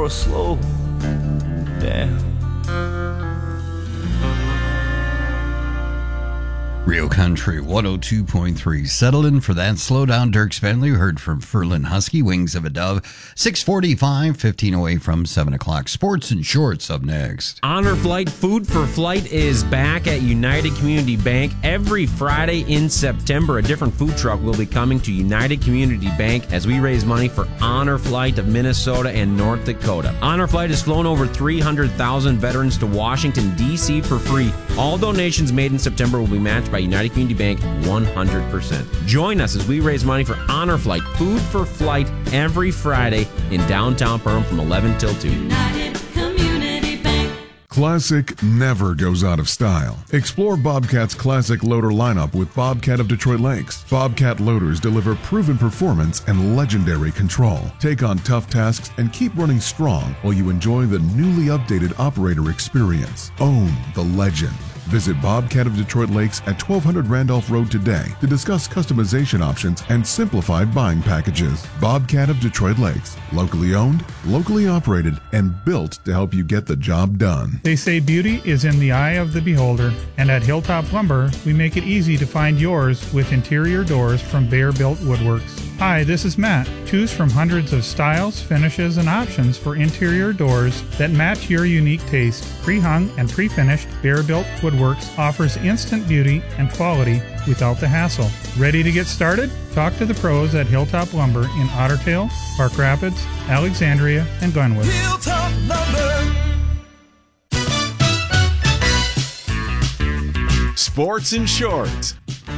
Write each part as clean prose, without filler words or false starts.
or a slow down. Real Country 102.3. Settle in for that slowdown. Dirk Spenley heard from Furlan Husky, Wings of a Dove. 6:45, 15 away from 7 o'clock. Sports and Shorts up next. Honor Flight Food for Flight is back at United Community Bank every Friday in September. A different food truck will be coming to United Community Bank as we raise money for Honor Flight of Minnesota and North Dakota. Honor Flight has flown over 300,000 veterans to Washington, D.C. for free. All donations made in September will be matched by United Community Bank 100%. Join us as we raise money for Honor Flight Food for Flight every Friday in downtown Perham from 11 till 2. United Community Bank. Classic never goes out of style. Explore Bobcat's classic loader lineup with Bobcat of Detroit Lakes. Bobcat loaders deliver proven performance and legendary control. Take on tough tasks and keep running strong while you enjoy the newly updated operator experience. Own the legend. Visit Bobcat of Detroit Lakes at 1200 Randolph Road today to discuss customization options and simplified buying packages. Bobcat of Detroit Lakes. Locally owned, locally operated, and built to help you get the job done. They say beauty is in the eye of the beholder, and at Hilltop Lumber, we make it easy to find yours with interior doors from Bear Built Woodworks. Hi, this is Matt. Choose from hundreds of styles, finishes, and options for interior doors that match your unique taste. Pre-hung and pre-finished, Bear Built Woodworks offers instant beauty and quality without the hassle. Ready to get started? Talk to the pros at Hilltop Lumber in Otter Tail, Park Rapids, Alexandria, and Glenwood. Hilltop Lumber. Sports and Shorts.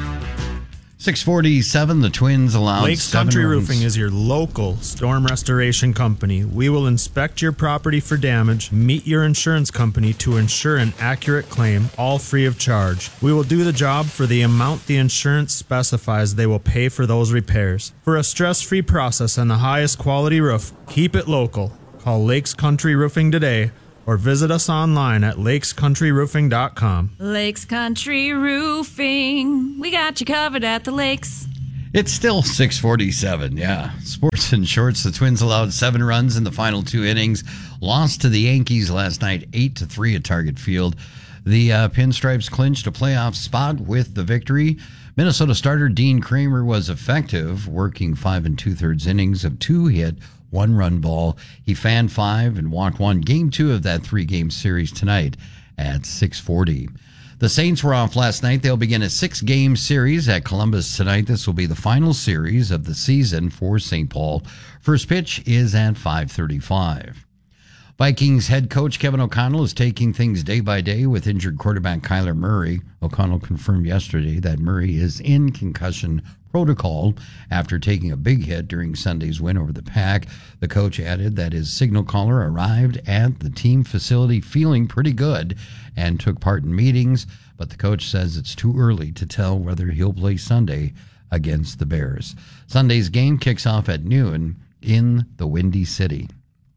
6:47, the Twins allowed Lakes 7 Country runs. Roofing is your local storm restoration company. We will inspect your property for damage, meet your insurance company to ensure an accurate claim, all free of charge. We will do the job for the amount the insurance specifies they will pay for those repairs. For a stress-free process and the highest quality roof, keep it local. Call Lakes Country Roofing today or visit us online at lakescountryroofing.com. Lakes Country Roofing. We got you covered at the lakes. It's still 6:47, yeah. Sports and Shorts. The Twins allowed 7 runs in the final 2 innings. Lost to the Yankees last night, 8-3 at Target Field. The Pinstripes clinched a playoff spot with the victory. Minnesota starter Dean Kramer was effective, working 5 2/3 innings of 2-hit, 1-run ball. He fanned 5 and walked 1. Game 2 of that 3-game series tonight at 6:40. The Saints were off last night. They'll begin a 6-game series at Columbus tonight. This will be the final series of the season for St. Paul. First pitch is at 5:35. Vikings head coach Kevin O'Connell is taking things day by day with injured quarterback Kyler Murray. O'Connell confirmed yesterday that Murray is in concussion protocol after taking a big hit during Sunday's win over the Pack. The coach added that his signal caller arrived at the team facility feeling pretty good and took part in meetings, but the coach says it's too early to tell whether he'll play Sunday against the Bears. Sunday's game kicks off at noon in the Windy City.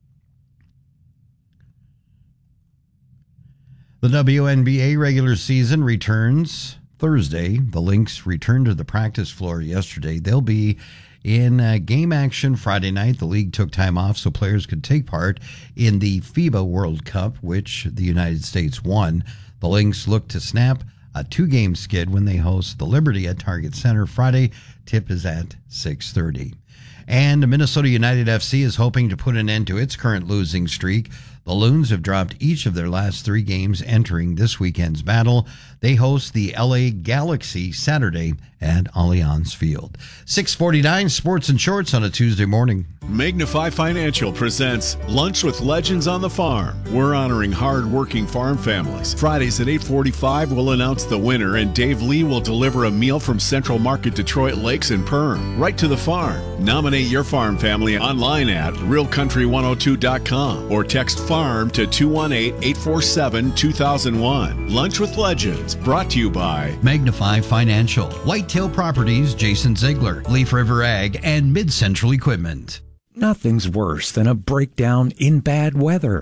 The WNBA regular season returns Thursday. The Lynx returned to the practice floor yesterday. They'll be in game action Friday night. The league took time off so players could take part in the FIBA World Cup, which the United States won. The Lynx look to snap a 2-game skid when they host the Liberty at Target Center Friday. Tip is at 6:30. And Minnesota United FC is hoping to put an end to its current losing streak. The Loons have dropped each of their last 3 games entering this weekend's battle. They host the LA Galaxy Saturday at Allianz Field. 6:49, Sports and Shorts on a Tuesday morning. Magnify Financial presents Lunch with Legends on the Farm. We're honoring hard-working farm families. Fridays at 8:45, we'll announce the winner, and Dave Lee will deliver a meal from Central Market Detroit Lakes and Perham, right to the farm. Nominate your farm family online at realcountry102.com or text FARM to 218-847-2001. Lunch with Legends, brought to you by Magnify Financial, Whitetail Properties, Jason Ziegler, Leaf River Ag, and Mid-Central Equipment. Nothing's worse than a breakdown in bad weather.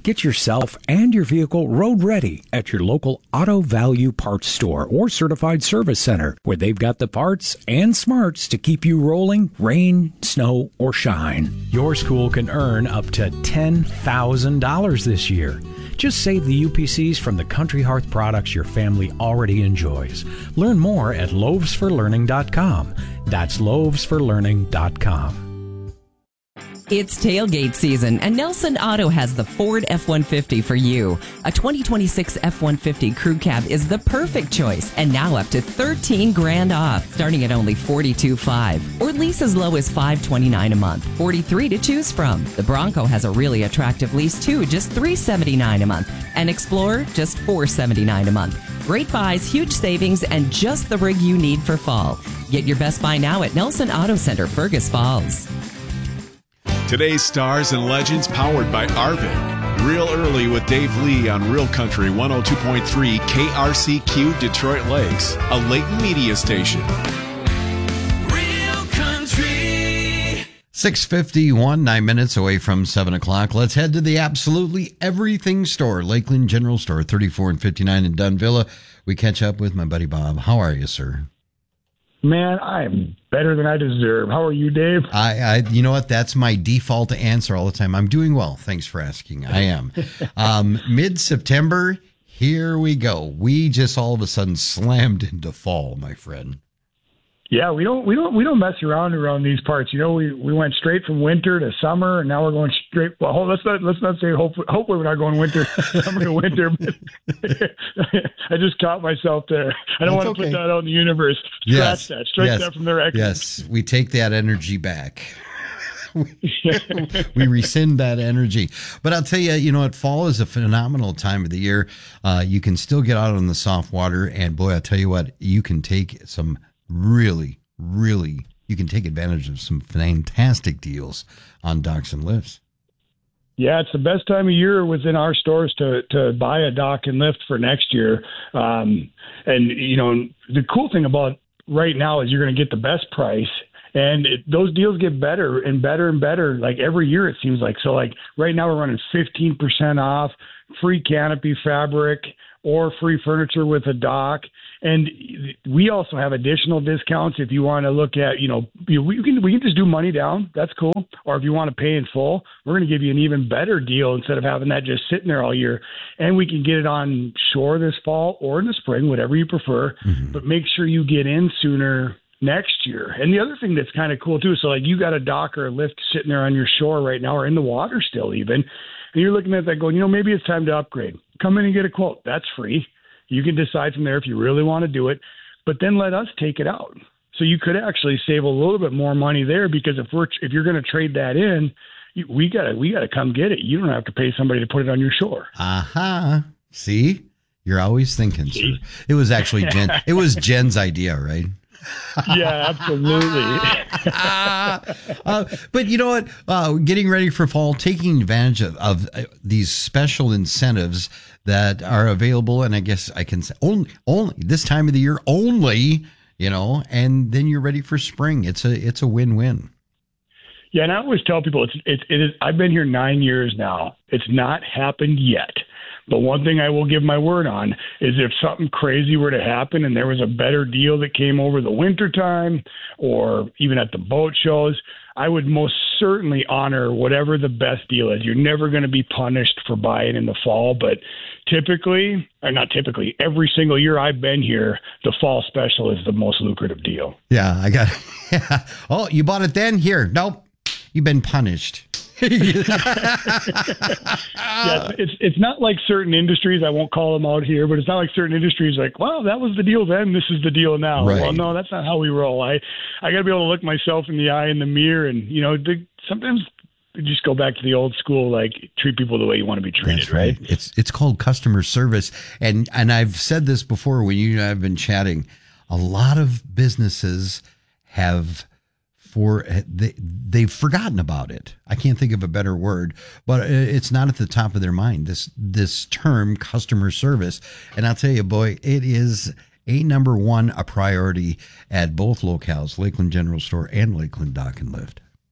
Get yourself and your vehicle road ready at your local Auto Value Parts store or certified service center, where they've got the parts and smarts to keep you rolling, rain, snow, or shine. Your school can earn up to $10,000 this year. Just save the UPCs from the Country Hearth products your family already enjoys. Learn more at loavesforlearning.com. That's loavesforlearning.com. It's tailgate season, and Nelson Auto has the Ford F-150 for you. A 2026 F-150 Crew Cab is the perfect choice, and now up to $13,000 off, starting at only $42,500, or lease as low as $529 a month. 43 to choose from. The Bronco has a really attractive lease too, just $379 a month, and Explorer just $479 a month. Great buys, huge savings, and just the rig you need for fall. Get your best buy now at Nelson Auto Center, Fergus Falls. Today's stars and legends powered by Arvin. Real early with Dave Lee on Real Country 102.3 KRCQ Detroit Lakes, a Layton media station. Real Country. 6:51, 9 minutes away from 7 o'clock. Let's head to the Absolutely Everything store, Lakeland General Store, 34 and 59 in Dunvilla. We catch up with my buddy Bob. How are you, sir? Man, I'm better than I deserve. How are you, Dave? I you know what? That's my default answer all the time. I'm doing well. Thanks for asking. I am. Mid-September, here we go. We just all of a sudden slammed into fall, my friend. Yeah, we don't mess around these parts. You know, we went straight from winter to summer, and now we're going straight. Well, let's not say hopefully we're not going winter summer to winter. But I just caught myself there. I don't want to put that out in the universe. Scratch that. Strike that from their record. Yes, we take that energy back. We rescind that energy. But I'll tell you, you know what? Fall is a phenomenal time of the year. You can still get out on the soft water, and boy, I'll tell you what, you can take some really, you can take advantage of some fantastic deals on docks and lifts. Yeah, it's the best time of year within our stores to buy a dock and lift for next year. And, you know, the cool thing about right now is you're going to get the best price. And those deals get better and better and better, like every year it seems like. So, like right now we're running 15% off, free canopy fabric, or free furniture with a dock. And we also have additional discounts if you want to look at, we can just do money down. That's cool. Or if you want to pay in full, we're going to give you an even better deal instead of having that just sitting there all year. And we can get it on shore this fall or in the spring, whatever you prefer. Mm-hmm. But make sure you get in sooner next year. And the other thing that's kind of cool too, so like you got a dock or a lift sitting there on your shore right now or in the water still even, and you're looking at that going, maybe it's time to upgrade. Come in and get a quote. That's free. You can decide from there if you really want to do it, but then let us take it out. So you could actually save a little bit more money there, because if you're going to trade that in, we gotta come get it. You don't have to pay somebody to put it on your shore. Aha. See, you're always thinking, sir. It was actually Jen's idea, right? Yeah, absolutely. But you know what? Getting ready for fall, taking advantage of these special incentives that are available, and I guess I can say only this time of the year only, and then you're ready for spring. It's a win-win. Yeah, and I always tell people it is. I've been here 9 years now. It's not happened yet. But one thing I will give my word on is if something crazy were to happen and there was a better deal that came over the winter time or even at the boat shows, I would most certainly honor whatever the best deal is. You're never going to be punished for buying in the fall, but every single year I've been here, the fall special is the most lucrative deal. Yeah, I got it. Yeah. Oh, you bought it then? Here. Nope. You've been punished. Yeah, it's not like certain industries. I won't call them out here, but it's not like certain industries like, wow, that was the deal then, this is the deal now. Right. Well, no, that's not how we roll. I got to be able to look myself in the eye in the mirror, and sometimes you just go back to the old school, like treat people the way you want to be treated. That's right. It's called customer service, and I've said this before when you and I have been chatting. A lot of businesses have. They've forgotten about it. I can't think of a better word, but it's not at the top of their mind, this term customer service. And I'll tell you, boy, it is number one, a priority at both locales, Lakeland General Store and Lakeland Dock and Lift.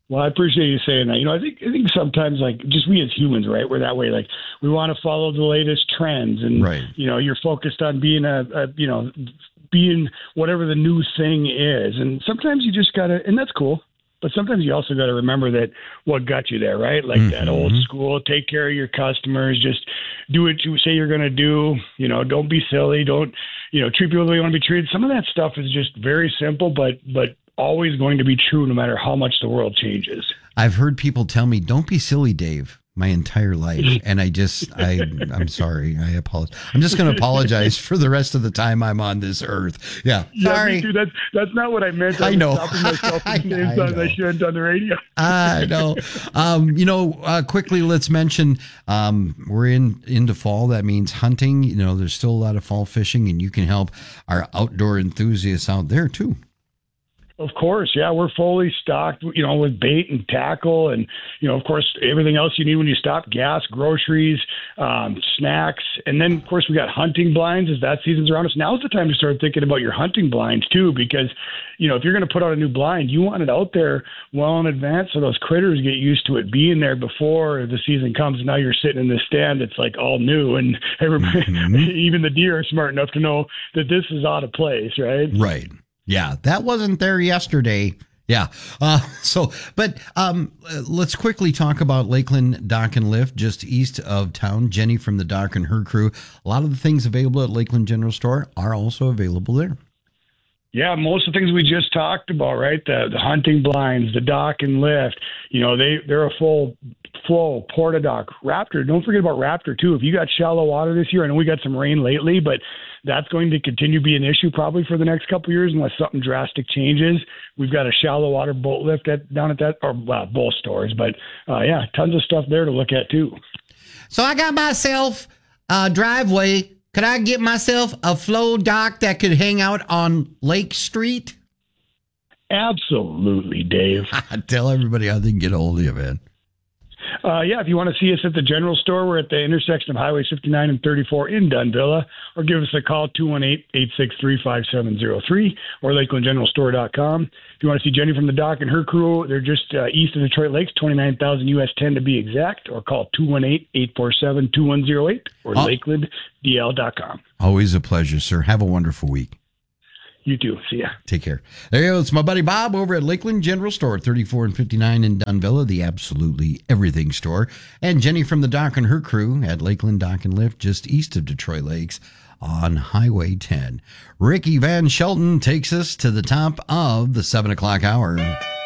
Well, I appreciate you saying that. I think sometimes, like, just we as humans, right? We're that way. Like, we want to follow the latest trends, and right. You're focused on being being whatever the new thing is, and sometimes you just gotta, and that's cool. But sometimes you also got to remember that what got you there, right? Like that old school, take care of your customers, just do what you say you're going to do. Don't be silly. Don't, treat people the way you want to be treated. Some of that stuff is just very simple, but always going to be true no matter how much the world changes. I've heard people tell me, don't be silly, Dave, my entire life. And I'm sorry. I apologize. I'm just going to apologize for the rest of the time I'm on this earth. Yeah. Sorry. Me too. That's not what I meant. I know. Stopping myself from saying something I shouldn't on the radio. I know. Quickly, let's mention we're into fall. That means hunting. There's still a lot of fall fishing, and you can help our outdoor enthusiasts out there too. Of course, yeah, we're fully stocked, with bait and tackle and, of course, everything else you need when you stop, gas, groceries, snacks. And then, of course, we got hunting blinds as that season's around us. Now's the time to start thinking about your hunting blinds, too, because, if you're going to put out a new blind, you want it out there well in advance so those critters get used to it being there before the season comes. And now you're sitting in this stand that's like all new, and everybody, even the deer are smart enough to know that this is out of place, right? Right. Yeah, that wasn't there yesterday. Yeah. Let's quickly talk about Lakeland Dock and Lift, just east of town. Jenny from the Dock and her crew. A lot of the things available at Lakeland General Store are also available there. Yeah, most of the things we just talked about, right? The hunting blinds, the Dock and Lift. They're a full flow Porta Dock. Raptor. Don't forget about Raptor too. If you got shallow water this year, I know we got some rain lately, but that's going to continue to be an issue probably for the next couple of years unless something drastic changes. We've got a shallow water boat lift down at that, or both stores. But tons of stuff there to look at too. So I got myself a driveway. Could I get myself a flow dock that could hang out on Lake Street? Absolutely, Dave. Tell everybody how they can get a hold of you, man. If you want to see us at the general store, we're at the intersection of Highway 59 and 34 in Dunvilla, or give us a call, 218-863-5703, or LakelandGeneralStore.com. If you want to see Jenny from the Dock and her crew, they're just east of Detroit Lakes, 29,000 US 10 to be exact, or call 218-847-2108, or LakelandDL.com. Always a pleasure, sir. Have a wonderful week. You too. See ya. Take care. There you go. It's my buddy Bob over at Lakeland General Store, 34 and 59 in Dunvilla, the absolutely everything store. And Jenny from the Dock and her crew at Lakeland Dock and Lift, just east of Detroit Lakes on Highway 10. Ricky Van Shelton takes us to the top of the 7 o'clock hour.